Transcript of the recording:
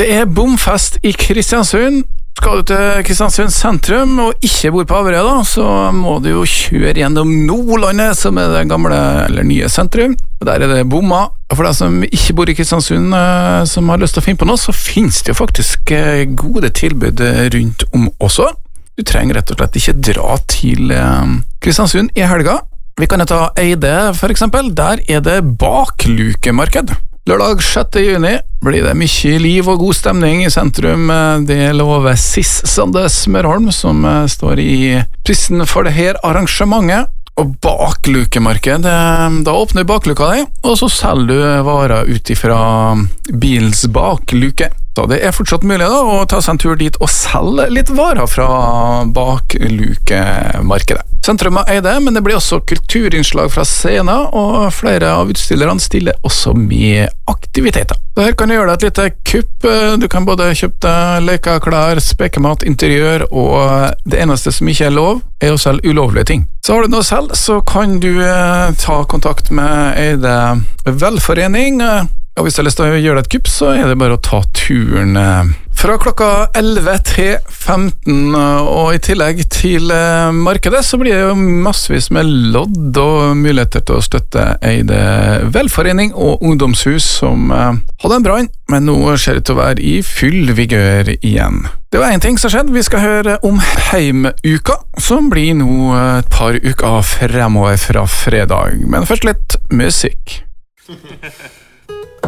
Det bomfest I Kristiansund. Skal du til Kristiansund sentrum og ikke bor på Averøya da, så må du jo kjøre gjennom Nordlandet, som det gamle eller nye sentrum. Der det bomma. For deg som ikke bor I Kristiansund, som har lyst til å finne på noe, så finnes det jo faktisk gode tilbud rundt om også. Du trenger rett og slett ikke dra til Kristiansund I helga. Vi kan ta Eide for eksempel. Der det baklukemarked. Lørdag 6. juni blir det mye liv og god stemning I sentrum. Det lover Sis Sande Smørholm, som står I prisen for det her arrangementet. Og baklukemarked, da åpner du bakluka di, og så selger du varer ut ifra bilens bakluke. Så det fortsatt mulig da, å ta seg en tur dit og selge litt varer fra baklukemarkedet. Sentrum det, men det blir også kulturinnslag fra scenen, og flere av utstillerne stiller også med aktiviteter. Så her kan du gjøre deg et lite kupp. Du kan både kjøpe deg leker, klær, spekemat, interiør, og det eneste som ikke lov, å selge ulovlige ting. Så har du noe selv, så kan du ta kontakt med Eide velforening, og hvis du har lyst til å gjøre deg et kupp, så det bare å ta turen fra klokka 11 til 15, og I tillegg til markedet så blir det jo massevis med lodd og muligheter til å støtte Eide velforening og ungdomshus som hadde en brann, men nå ser det til å være I full vigør igjen. Det var en ting som skjedde. Vi skal høre om heimuka, som blir nå et par uker fremover fra fredag, men først litt musikk.